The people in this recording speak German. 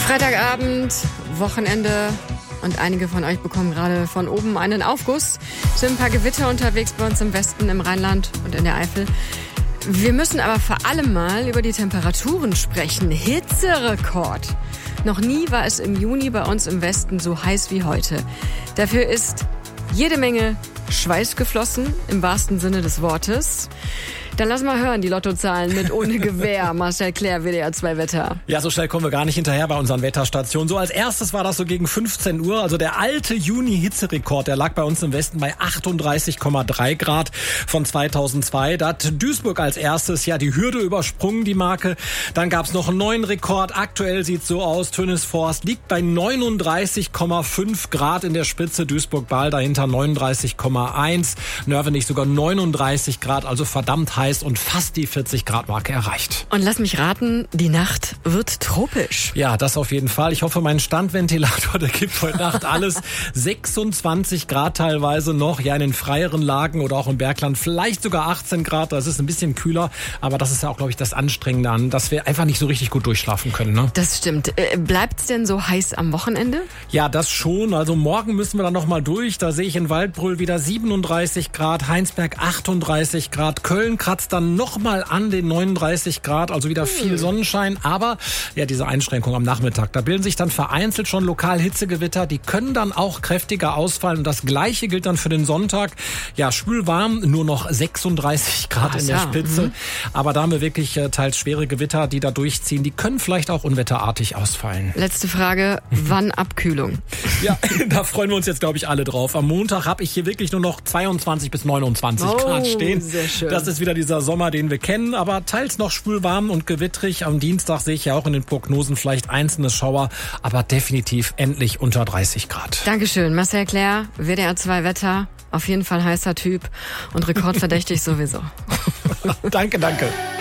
Freitagabend, Wochenende und einige von euch bekommen gerade von oben einen Aufguss. Es sind ein paar Gewitter unterwegs bei uns im Westen, im Rheinland und in der Eifel. Wir müssen aber vor allem mal über die Temperaturen sprechen. Hitzerekord. Noch nie war es im Juni bei uns im Westen so heiß wie heute. Dafür ist jede Menge Schweiß geflossen, im wahrsten Sinne des Wortes. Dann lass mal hören, die Lottozahlen mit ohne Gewehr. Marcel Clair, WDR 2 Wetter. Ja, so schnell kommen wir gar nicht hinterher bei unseren Wetterstationen. So als erstes war das so gegen 15 Uhr. Also der alte Juni-Hitzerekord, der lag bei uns im Westen bei 38,3 Grad von 2002. Da hat Duisburg als erstes ja die Hürde übersprungen, die Marke. Dann gab's noch einen neuen Rekord. Aktuell sieht's so aus, Tönisforst liegt bei 39,5 Grad in der Spitze. Duisburg-Bahl dahinter 39,1. Nörvenich sogar 39 Grad, also verdammt heiß und fast die 40-Grad-Marke erreicht. Und lass mich raten, die Nacht wird tropisch. Ja, das auf jeden Fall. Ich hoffe, mein Standventilator, der gibt heute Nacht alles. 26 Grad teilweise noch, ja in den freieren Lagen oder auch im Bergland vielleicht sogar 18 Grad. Das ist ein bisschen kühler, aber das ist ja auch, glaube ich, das Anstrengende an, dass wir einfach nicht so richtig gut durchschlafen können. Ne? Das stimmt. Bleibt's denn so heiß am Wochenende? Ja, das schon. Also morgen müssen wir dann noch mal durch. Da sehe ich in Waldbröl wieder 37 Grad, Heinsberg 38 Grad, Köln kratzt dann nochmal an den 39 Grad, also wieder viel Sonnenschein. Aber ja, diese Einschränkung am Nachmittag, da bilden sich dann vereinzelt schon lokal Hitzegewitter. Die können dann auch kräftiger ausfallen. Und das Gleiche gilt dann für den Sonntag. Ja, schwül warm, nur noch 36 Grad in der Spitze. Aber da haben wir wirklich teils schwere Gewitter, die da durchziehen. Die können vielleicht auch unwetterartig ausfallen. Letzte Frage, wann Abkühlung? Ja, da freuen wir uns jetzt, glaube ich, alle drauf. Am Montag habe ich hier wirklich nur noch 22 bis 29 Grad stehen. Sehr schön. Das ist wieder dieser Sommer, den wir kennen, aber teils noch schwül warm und gewittrig. Am Dienstag sehe ich ja auch in den Prognosen vielleicht einzelne Schauer, aber definitiv endlich unter 30 Grad. Dankeschön, Marcel Clair, WDR 2 Wetter. Auf jeden Fall heißer Typ und rekordverdächtig sowieso. Danke.